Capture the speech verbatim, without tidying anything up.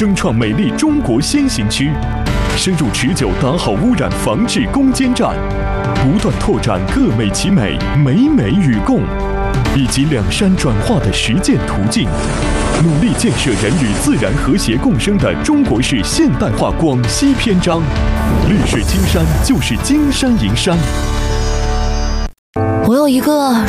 争创美丽中国先行区，深入持久打好污染防治攻坚战，不断拓展各美其美、美美与共以及两山转化的实践途径，努力建设人与自然和谐共生的中国式现代化广西篇章。绿水青山就是金山银山。 我有一个